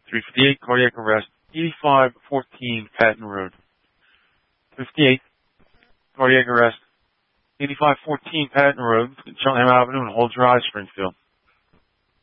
358, cardiac arrest, 8514 Patton Road. 58, cardiac arrest, 8514 Patton Road, Cheltenham Avenue and Hold Drive, Springfield.